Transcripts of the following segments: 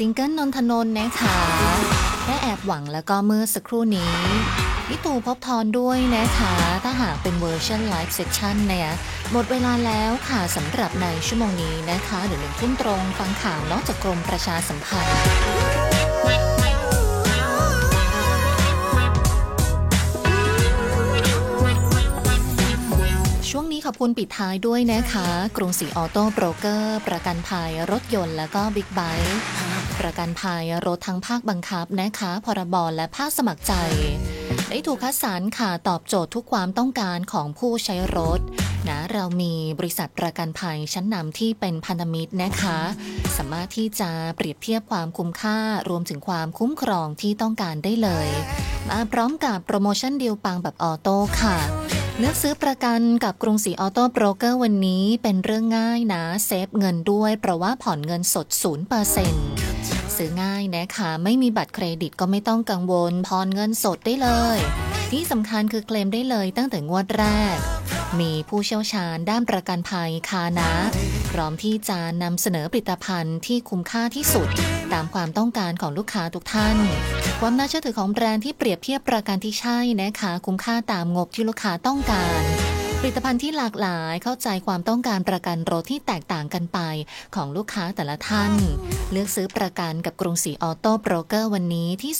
ซิงเกิลนนทนนท์นะคะแค่แอบหวังแล้วก็เมื่อสักครู่นี้พี่ตู่ภพบทรด้วยนะคะถ้าหากเป็นเวอร์ชันไลฟ์เซสชั่นเนี่ยหมดเวลาแล้วค่ะสำหรับในชั่วโมงนี้นะคะเดี๋ยว1 ทุ่มตรงฟังข่าวนอกจากกรมประชาสัมพันธ์ช่วงนี้ขอบคุณปิดท้ายด้วยนะคะกรุงศรีออโต้โบรกเกอร์ประกันภัยรถยนต์และก็บิ๊กไบค์ประกันภัยรถทั้งภาคบังคับนะคะพรบและภาคสมัครใจได้ถูกคัดสรรค่ะตอบโจทย์ทุกความต้องการของผู้ใช้รถนะเรามีบริษัทประกันภัยชั้นนำที่เป็นพันธมิตรนะคะสามารถที่จะเปรียบเทียบความคุ้มค่ารวมถึงความคุ้มครองที่ต้องการได้เลยมาพร้อมกับโปรโมชั่นดีลปังแบบออโต้ค่ะเลือกซื้อประกันกับกรุงศรีออโต้โบรกเกอร์วันนี้เป็นเรื่องง่ายนะเซฟเงินด้วยเพราะว่าผ่อนเงินสด 0% ซื้อง่ายนะคะไม่มีบัตรเครดิตก็ไม่ต้องกังวลผ่อนเงินสดได้เลยที่สำคัญคือเคลมได้เลยตั้งแต่งวดแรกมีผู้เชี่ยวชาญด้านประกันภัยค่ะนะพร้อมที่จะนำเสนอผลิตภัณฑ์ที่คุ้มค่าที่สุดตามความต้องการของลูกค้าทุกท่านความน่าเชื่อถือของแบรนด์ที่เปรียบเทียบประกันที่ใช่นะคะคุ้มค่าตามงบที่ลูกค้าต้องการผลิตภัณฑ์ที่หลากหลายเข้าใจความต้องการประกันรถที่แตกต่างกันไปของลูกค้าแต่ละท่านเลือกซื้อประกันกับกรุงศรีออโต้โบรกเกอร์วันนี้ที่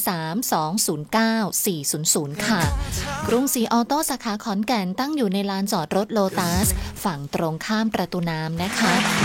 0432094400ค่ะกรุงศรีออโต้สาขาขอนแก่นตั้งอยู่ในลานจอดรถโลตัสฝั่งตรงข้ามประตูน้ำนะคะ